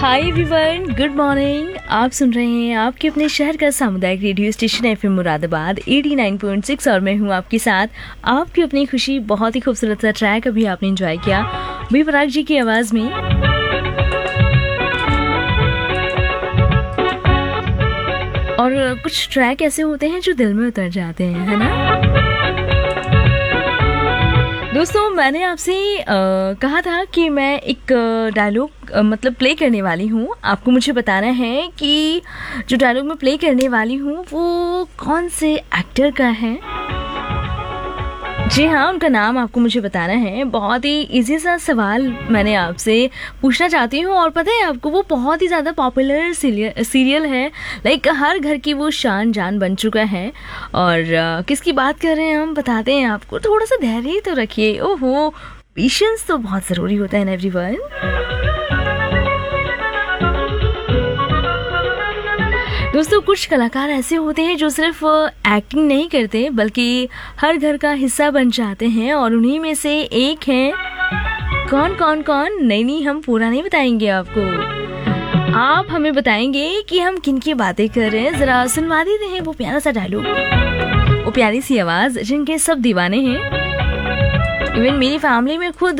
Hi everyone, good morning. आप सुन रहे हैं आपके अपने शहर का सामुदायिक रेडियो स्टेशन एफएम मुरादाबाद 89.6 और मैं हूं आपके साथ आपकी अपनी खुशी। बहुत ही खूबसूरत सा ट्रैक अभी आपने एंजॉय किया बी पराग जी की आवाज़ में। और कुछ ट्रैक ऐसे होते हैं जो दिल में उतर जाते हैं, है ना दोस्तों। मैंने आपसे कहा था कि मैं एक डायलॉग मतलब प्ले करने वाली हूँ। आपको मुझे बताना है कि जो डायलॉग मैं प्ले करने वाली हूँ वो कौन से एक्टर का है। जी हाँ, उनका नाम आपको मुझे बताना है। बहुत ही इजी सा सवाल मैंने आपसे पूछना चाहती हूँ और पता है आपको, वो बहुत ही ज़्यादा पॉपुलर सीरियल है। लाइक हर घर की वो शान जान बन चुका है। और किसकी बात कर रहे हैं हम, बताते हैं आपको। थोड़ा सा धैर्य तो रखिए। ओहो, पेशेंस तो बहुत ज़रूरी होता है ना एवरीवन। दोस्तों, कुछ कलाकार ऐसे होते हैं जो सिर्फ एक्टिंग नहीं करते बल्कि हर घर का हिस्सा बन जाते हैं, और उन्हीं में से एक है। कौन नहीं, हम पूरा नहीं बताएंगे आपको। आप हमें बताएंगे कि हम किन की बातें कर रहे हैं। जरा सुनवा देते हैं वो प्यारा सा डायलॉग, वो प्यारी सी आवाज जिनके सब दीवाने हैं। इवन मेरी फैमिली में खुद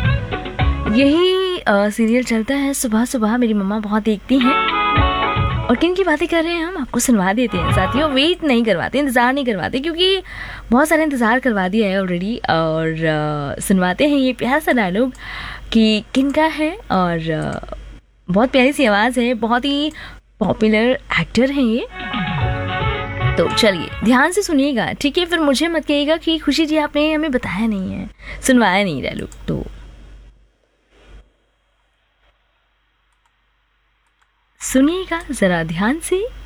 यही सीरियल चलता है सुबह सुबह। मेरी मम्मा बहुत देखती हैं। और किन की बातें कर रहे हैं हम आपको सुनवा देते हैं साथियों। वेट नहीं करवाते, इंतज़ार नहीं करवाते, क्योंकि बहुत सारे इंतज़ार करवा दिया है ऑलरेडी। और सुनवाते हैं ये प्यारा सा डायलॉग कि किन का है। और बहुत प्यारी सी आवाज़ है, बहुत ही पॉपुलर एक्टर हैं ये। तो चलिए ध्यान से सुनिएगा, ठीक है। फिर मुझे मत कहिएगा कि खुशी जी आपने हमें बताया नहीं है, सुनवाया नहीं डायलॉग। तो सुनिएगा जरा ध्यान से।